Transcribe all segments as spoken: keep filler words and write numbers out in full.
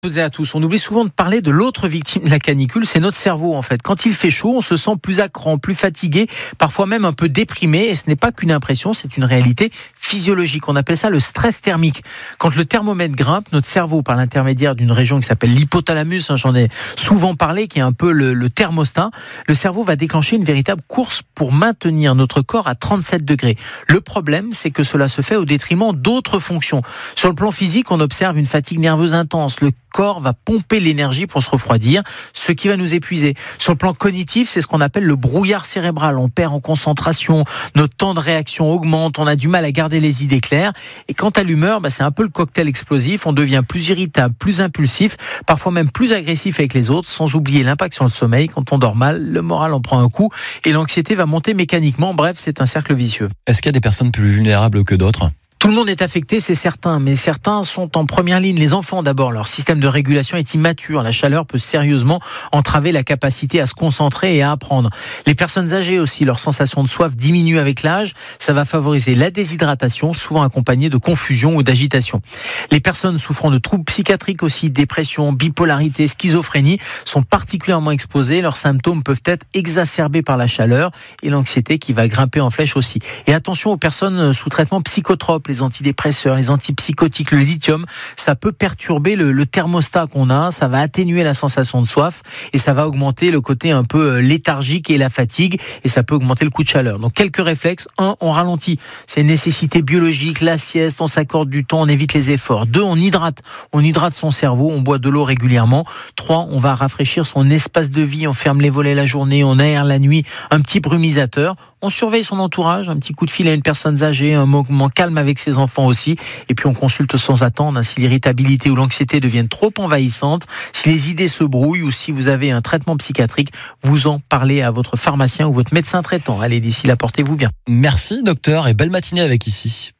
Toutes et à tous, on oublie souvent de parler de l'autre victime de la canicule, c'est notre cerveau en fait. Quand il fait chaud, on se sent plus à cran, plus fatigué, parfois même un peu déprimé, et ce n'est pas qu'une impression, c'est une réalité physiologique. On appelle ça le stress thermique. Quand le thermomètre grimpe, notre cerveau, par l'intermédiaire d'une région qui s'appelle l'hypothalamus, hein, j'en ai souvent parlé, qui est un peu le, le thermostat, le cerveau va déclencher une véritable course pour maintenir notre corps à trente-sept degrés. Le problème, c'est que cela se fait au détriment d'autres fonctions. Sur le plan physique, on observe une fatigue nerveuse intense, le corps va pomper l'énergie pour se refroidir, ce qui va nous épuiser. Sur le plan cognitif, c'est ce qu'on appelle le brouillard cérébral. On perd en concentration, notre temps de réaction augmente, on a du mal à garder les idées claires. Et quant à l'humeur, bah, c'est un peu le cocktail explosif. On devient plus irritable, plus impulsif, parfois même plus agressif avec les autres, sans oublier l'impact sur le sommeil. Quand on dort mal, le moral en prend un coup et l'anxiété va monter mécaniquement. Bref, c'est un cercle vicieux. Est-ce qu'il y a des personnes plus vulnérables que d'autres ? Tout le monde est affecté, c'est certain, mais certains sont en première ligne. Les enfants d'abord, leur système de régulation est immature. La chaleur peut sérieusement entraver la capacité à se concentrer et à apprendre. Les personnes âgées aussi, leur sensation de soif diminue avec l'âge. Ça va favoriser la déshydratation, souvent accompagnée de confusion ou d'agitation. Les personnes souffrant de troubles psychiatriques aussi, dépression, bipolarité, schizophrénie, sont particulièrement exposées. Leurs symptômes peuvent être exacerbés par la chaleur et l'anxiété qui va grimper en flèche aussi. Et attention aux personnes sous traitement psychotrope, les antidépresseurs, les antipsychotiques, le lithium, ça peut perturber le, le thermostat qu'on a, ça va atténuer la sensation de soif et ça va augmenter le côté un peu léthargique et la fatigue et ça peut augmenter le coup de chaleur. Donc quelques réflexes. Un, on ralentit. C'est une nécessité biologique, la sieste, on s'accorde du temps, on évite les efforts. Deux, on hydrate. On hydrate son cerveau, on boit de l'eau régulièrement. Trois, on va rafraîchir son espace de vie, on ferme les volets la journée, on aère la nuit, un petit brumisateur. On surveille son entourage, un petit coup de fil à une personne âgée, un moment calme avec ses enfants aussi. Et puis on consulte sans attendre, hein, si l'irritabilité ou l'anxiété deviennent trop envahissantes, si les idées se brouillent ou si vous avez un traitement psychiatrique, vous en parlez à votre pharmacien ou votre médecin traitant. Allez, d'ici là, portez-vous bien. Merci docteur et belle matinée avec Ici.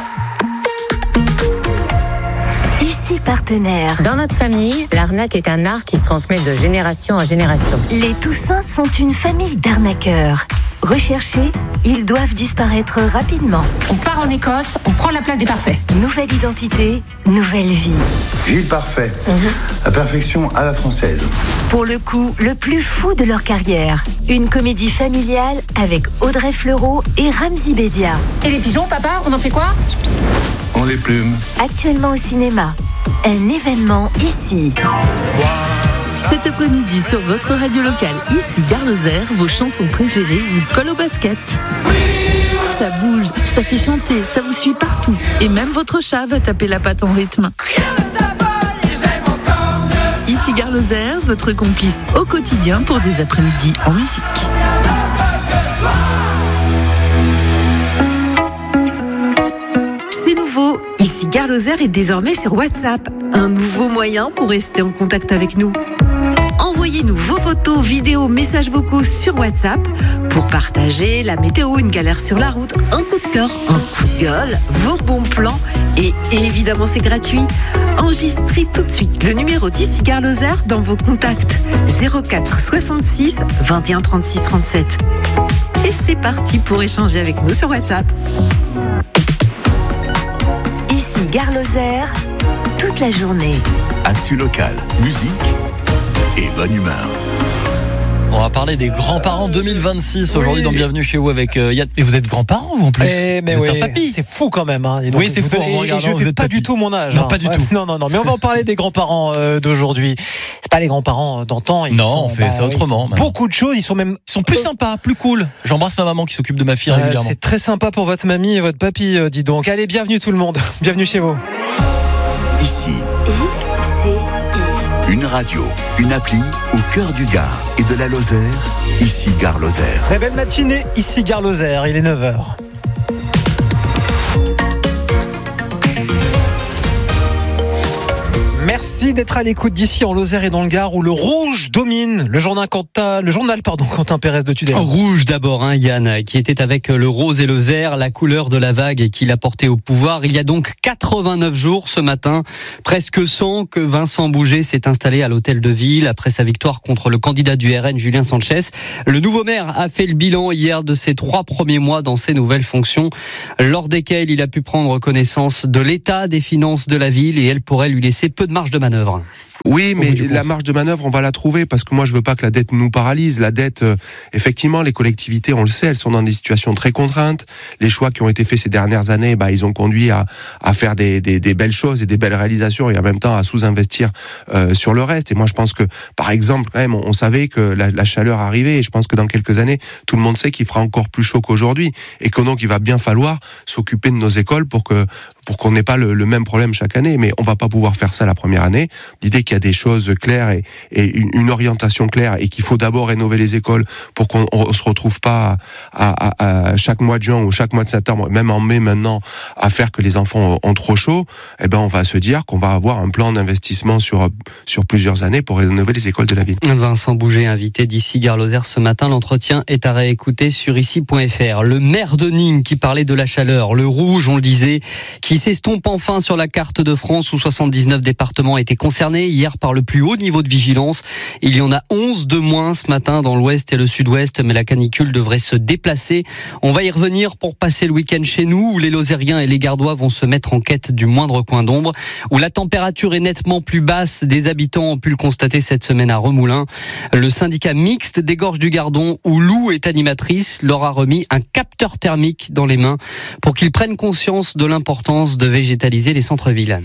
Ici Partenaire. Dans notre famille, l'arnaque est un art qui se transmet de génération en génération. Les Toussins sont une famille d'arnaqueurs. Recherchés, ils doivent disparaître rapidement. On part en Écosse, on prend la place des parfaits. Nouvelle identité, nouvelle vie. Gilles Parfait, mm-hmm. La perfection à la française. Pour le coup, le plus fou de leur carrière. Une comédie familiale avec Audrey Fleurot et Ramzy Bedia. Et les pigeons, papa, on en fait quoi ? On les plume. Actuellement au cinéma. Un événement ici. Wow. Cet après-midi sur votre radio locale, ici Gare Lozère, vos chansons préférées vous collent au basket. Ça bouge, ça fait chanter, ça vous suit partout. Et même votre chat va taper la patte en rythme. Ici Gare Lozère, votre complice au quotidien pour des après-midi en musique. C'est nouveau, ici Gare Lozère est désormais sur WhatsApp. Un nouveau moyen pour rester en contact avec nous. Envoyez-nous vos photos, vidéos, messages vocaux sur WhatsApp pour partager la météo, une galère sur la route, un coup de cœur, un coup de gueule, vos bons plans et évidemment c'est gratuit. Enregistrez tout de suite le numéro d'Ici Gare Lozère dans vos contacts zéro quatre soixante-six vingt et un trente-six trente-sept. Et c'est parti pour échanger avec nous sur WhatsApp. Ici Gare Lozère, toute la journée. Actu locale, musique et bonne humeur. On va parler des grands-parents deux mille vingt-six aujourd'hui oui. dans Bienvenue chez vous avec euh, Yann. Et vous êtes grands-parents vous en plus eh, mais vous oui, êtes un papy. C'est fou quand même. Hein. Et donc, oui, c'est fou. Et, et je ne fais pas papy. du tout mon âge. Non, hein. pas du ouais, tout. Non, non, non. Mais on va en parler des grands-parents euh, d'aujourd'hui. C'est pas les grands-parents d'antan. Ils non, sont, on fait bah, ça autrement. Beaucoup de choses. Ils sont même ils sont plus sympas, plus cool. J'embrasse ma maman qui s'occupe de ma fille euh, régulièrement. C'est très sympa pour votre mamie et votre papy, euh, dis donc. Allez, bienvenue tout le monde. Bienvenue chez vous. Ici. I C I. Une radio, une appli au cœur du Gard et de la Lozère, ici Gare Lozère. Très belle matinée, ici Gare Lozère, il est neuf heures. Merci d'être à l'écoute d'ici en Lozère et dans le Gard où le rouge domine. Le journal Quentin, le journal pardon Quentin Pérez de Tudela. Rouge d'abord, hein, Yann, qui était avec le rose et le vert, la couleur de la vague qui l'a porté au pouvoir. Il y a donc quatre-vingt-neuf jours ce matin, presque cent que Vincent Bouget s'est installé à l'hôtel de ville après sa victoire contre le candidat du R N, Julien Sanchez. Le nouveau maire a fait le bilan hier de ses trois premiers mois dans ses nouvelles fonctions, lors desquelles il a pu prendre connaissance de l'état des finances de la ville et elle pourrait lui laisser peu de marge de manœuvre. Oui, mais la marge de manœuvre, on va la trouver parce que moi, je veux pas que la dette nous paralyse. La dette, euh, effectivement, les collectivités, on le sait, elles sont dans des situations très contraintes. Les choix qui ont été faits ces dernières années, bah, ils ont conduit à, à faire des, des, des belles choses et des belles réalisations et en même temps à sous-investir euh, sur le reste. Et moi, je pense que, par exemple, quand même, on, on savait que la, la chaleur arrivait et je pense que dans quelques années, tout le monde sait qu'il fera encore plus chaud qu'aujourd'hui et que donc il va bien falloir s'occuper de nos écoles pour que pour qu'on n'ait pas le, le même problème chaque année. Mais on va pas pouvoir faire ça la première année. L'idée qu'il y a des choses claires et, et une, une orientation claire et qu'il faut d'abord rénover les écoles pour qu'on on se retrouve pas à, à, à chaque mois de juin ou chaque mois de septembre, même en mai maintenant, à faire que les enfants ont trop chaud. Eh ben, on va se dire qu'on va avoir un plan d'investissement sur sur plusieurs années pour rénover les écoles de la ville. Vincent Bouget, invité d'ici Gare Lozère ce matin. L'entretien est à réécouter sur ici point f r. Le maire de Nîmes qui parlait de la chaleur, le rouge, on le disait, qui s'estompe enfin sur la carte de France où soixante-dix-neuf départements étaient concernés hier par le plus haut niveau de vigilance. Il y en a onze de moins ce matin dans l'ouest et le sud-ouest, mais la canicule devrait se déplacer. On va y revenir pour passer le week-end chez nous où les Lozériens et les Gardois vont se mettre en quête du moindre coin d'ombre, où la température est nettement plus basse. Des habitants ont pu le constater cette semaine à Remoulins. Le syndicat mixte des Gorges du Gardon, où Lou est animatrice, leur a remis un capteur thermique dans les mains pour qu'ils prennent conscience de l'importance de végétaliser les centres-villes.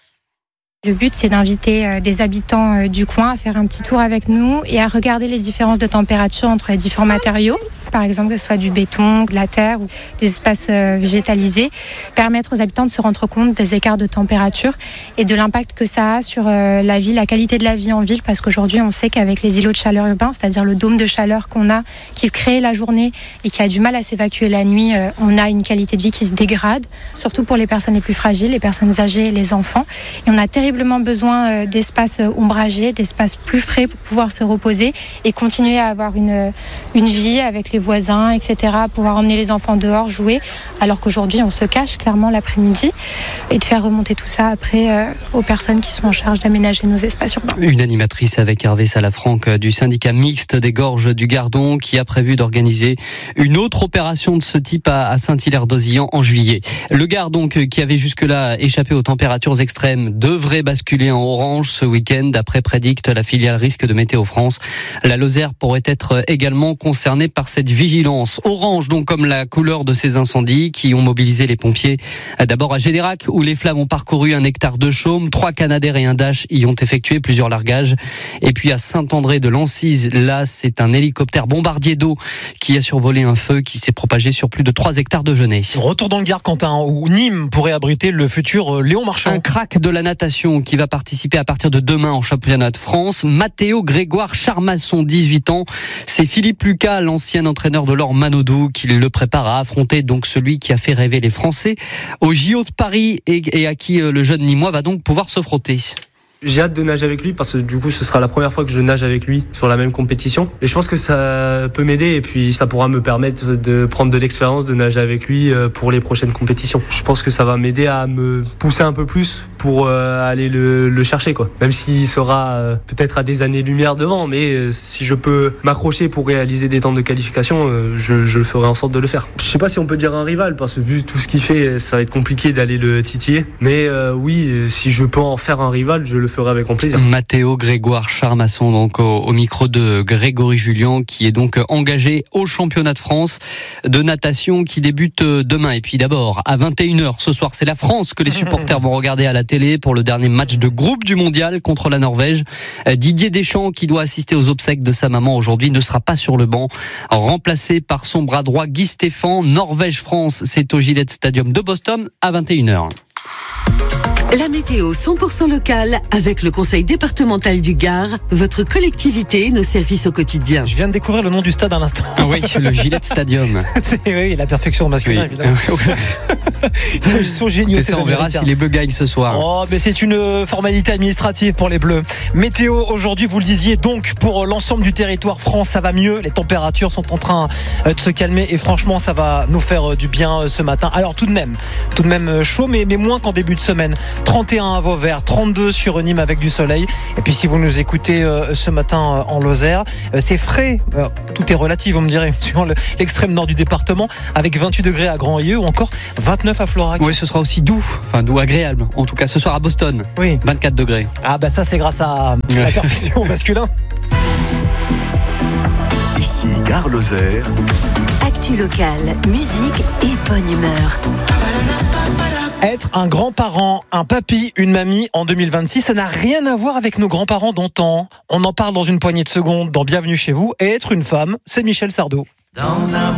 Le but, c'est d'inviter des habitants du coin à faire un petit tour avec nous et à regarder les différences de température entre les différents matériaux. Par exemple, que ce soit du béton, de la terre ou des espaces végétalisés. Permettre aux habitants de se rendre compte des écarts de température et de l'impact que ça a sur la vie, la qualité de la vie en ville. Parce qu'aujourd'hui, on sait qu'avec les îlots de chaleur urbains, c'est-à-dire le dôme de chaleur qu'on a, qui se crée la journée et qui a du mal à s'évacuer la nuit, on a une qualité de vie qui se dégrade. Surtout pour les personnes les plus fragiles, les personnes âgées et les enfants. Et on a terriblement besoin d'espaces ombragés, d'espaces plus frais pour pouvoir se reposer et continuer à avoir une, une vie avec les voisins, et cetera, pouvoir emmener les enfants dehors, jouer, alors qu'aujourd'hui on se cache clairement l'après-midi et de faire remonter tout ça après euh, aux personnes qui sont en charge d'aménager nos espaces urbains. Une animatrice avec Hervé Salafranc du syndicat mixte des Gorges du Gardon qui a prévu d'organiser une autre opération de ce type à Saint-Hilaire-d'Auzillan en juillet. Le Gard donc qui avait jusque-là échappé aux températures extrêmes devrait basculer en orange ce week-end d'après prédicte la filiale risque de Météo France. La Lozère pourrait être également concernée par cette vigilance. Orange donc comme la couleur de ces incendies qui ont mobilisé les pompiers. D'abord à Générac où les flammes ont parcouru un hectare de chaume, trois Canadair et un Dash y ont effectué plusieurs largages. Et puis à Saint-André de Lancise, là c'est un hélicoptère bombardier d'eau qui a survolé un feu qui s'est propagé sur plus de trois hectares de genêts. Retour dans le Gard, Quentin, où Nîmes pourrait abriter le futur Léon Marchand. Un crack de la natation qui va participer à partir de demain en championnat de France. Mathéo Grégoire Charmasson, dix-huit ans. C'est Philippe Lucas, l'ancien entraîneur de l'Or Manodou, qui le prépare à affronter donc celui qui a fait rêver les Français au J O de Paris et, et à qui le jeune Nîmois va donc pouvoir se frotter. J'ai hâte de nager avec lui parce que du coup ce sera la première fois que je nage avec lui sur la même compétition et je pense que ça peut m'aider et puis ça pourra me permettre de prendre de l'expérience de nager avec lui pour les prochaines compétitions. Je pense que ça va m'aider à me pousser un peu plus pour aller le, le chercher quoi. Même s'il sera peut-être à des années-lumière devant, mais si je peux m'accrocher pour réaliser des temps de qualification, je, je ferai en sorte de le faire. Je sais pas si on peut dire un rival parce que vu tout ce qu'il fait, ça va être compliqué d'aller le titiller, mais euh, oui, si je peux en faire un rival, je le ferai avec grand plaisir. Mathéo Grégoire Charmasson donc au, au micro de Grégory Julien qui est donc engagé au championnat de France de natation qui débute demain. Et puis d'abord à vingt et une heures ce soir, c'est la France que les supporters vont regarder à la télé pour le dernier match de groupe du mondial contre la Norvège. Didier Deschamps qui doit assister aux obsèques de sa maman aujourd'hui ne sera pas sur le banc, remplacé par son bras droit Guy Stéphane. Norvège-France, c'est au Gillette Stadium de Boston à vingt et une heures. La météo cent pour cent locale avec le conseil départemental du Gard, votre collectivité, nos services au quotidien. Je viens de découvrir le nom du stade à l'instant. Ah oui, le Gillette Stadium. C'est oui, la perfection masculine, oui. Évidemment. ils, sont, ils sont géniaux. Ça, on verra si les Bleus gagnent ce soir. Oh, mais c'est une formalité administrative pour les Bleus. Météo aujourd'hui, vous le disiez, donc pour l'ensemble du territoire France, ça va mieux. Les températures sont en train de se calmer et franchement, ça va nous faire du bien ce matin. Alors tout de même, tout de même chaud, mais, mais moins qu'en début de semaine. trente et un à Vauvert, trente-deux sur Nîmes avec du soleil. Et puis si vous nous écoutez euh, ce matin euh, en Lozère, euh, c'est frais. Euh, tout est relatif, vous me direz, sur le, l'extrême nord du département, avec vingt-huit degrés à Grand-Ailleux ou encore vingt-neuf à Florac. Oui, ce sera aussi doux, enfin doux agréable. En tout cas, ce soir à Boston, oui. vingt-quatre degrés. Ah bah ça c'est grâce à la perfection masculin. Ici Gare Lozère. Actu locale, musique et bonne humeur. Être un grand-parent, un papy, une mamie en deux mille vingt-six, ça n'a rien à voir avec nos grands-parents d'antan. On en parle dans une poignée de secondes dans Bienvenue chez vous. Et être une femme, c'est Michel Sardou. Dans un